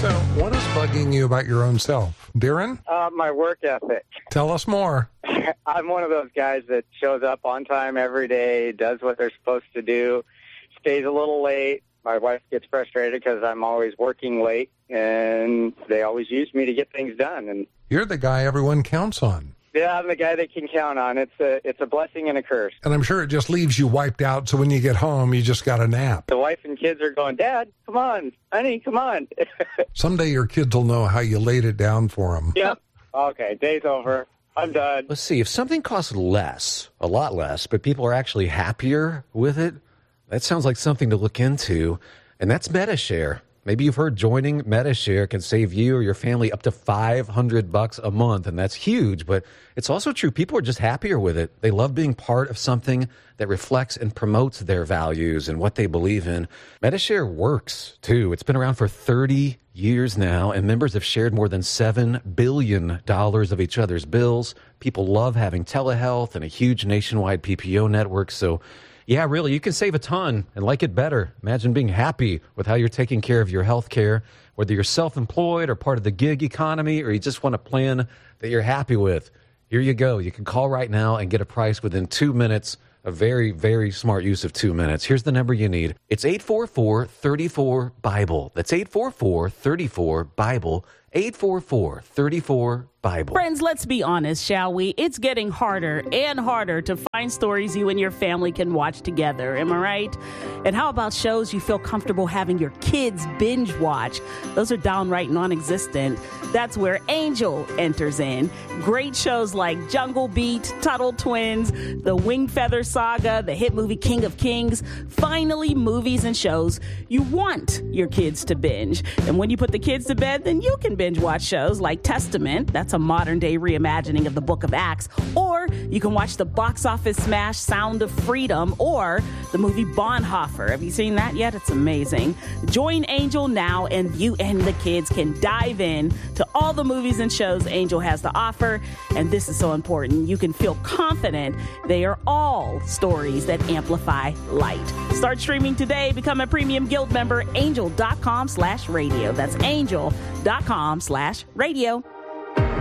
So, what is bugging you about your own self? Darren? My work ethic. Tell us more. I'm one of those guys that shows up on time every day, does what they're supposed to do, stays a little late. My wife gets frustrated because I'm always working late, and they always use me to get things done. And You're the guy everyone counts on. yeah, I'm the guy they can count on. It's a blessing and a curse. And I'm sure it just leaves you wiped out, so when you get home, you just got a nap. The wife and kids are going, Dad, come on, honey, come on. Someday your kids will know how you laid it down for them. Yep. Okay, day's over. I'm done. Let's see, if something costs less, a lot less, but people are actually happier with it, that sounds like something to look into, and that's MediShare. Maybe you've heard joining MediShare can save you or your family up to $500 a month, and that's huge, but it's also true. People are just happier with it. They love being part of something that reflects and promotes their values and what they believe in. MediShare works, too. It's been around for 30 years now, and members have shared more than $7 billion of each other's bills. People love having telehealth and a huge nationwide PPO network, so yeah, really, you can save a ton and like it better. Imagine being happy with how you're taking care of your health care, whether you're self-employed or part of the gig economy, or you just want a plan that you're happy with. Here you go. You can call right now and get a price within 2 minutes. A very, very smart use of 2 minutes. Here's the number you need. It's 844-34-BIBLE. That's 844-34-BIBLE. 844-34-BIBLE. Friends, let's be honest, shall we? It's getting harder and harder to find stories you and your family can watch together. Am I right? And how about shows you feel comfortable having your kids binge watch? Those are downright non-existent. That's where Angel enters in. Great shows like Jungle Beat, Tuttle Twins, The Wing Feather Saga, the hit movie King of Kings. Finally, movies and shows you want your kids to binge. And when you put the kids to bed, then you can binge watch shows like Testament. That's a modern day reimagining of the Book of Acts. Or you can watch the box office smash Sound of Freedom or the movie Bonhoeffer. Have you seen that yet? It's amazing. Join Angel now and you and the kids can dive in to all the movies and shows Angel has to offer. And this is so important. You can feel confident they are all stories that amplify light. Start streaming today. Become a premium guild member. Angel.com/radio. That's angel.com/radio.